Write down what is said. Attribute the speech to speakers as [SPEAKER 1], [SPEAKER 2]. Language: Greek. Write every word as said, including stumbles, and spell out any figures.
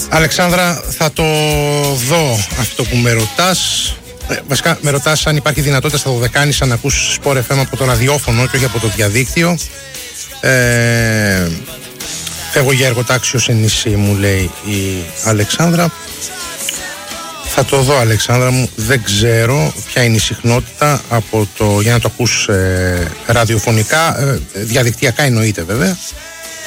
[SPEAKER 1] Αλεξάνδρα, θα το δω αυτό που με ρωτάς. Ε, βασικά με ρωτάς αν υπάρχει δυνατότητα στα Δωδεκάνησα να ακούς Sport εφ εμ από το ραδιόφωνο και όχι από το διαδίκτυο. ε, Φεύγω για εργοτάξιο σε νησί, μου λέει η Αλεξάνδρα. Θα το δω, Αλεξάνδρα μου. Δεν ξέρω ποια είναι η συχνότητα από το, για να το ακούς ε, ραδιοφωνικά. ε, Διαδικτυακά εννοείται βέβαια.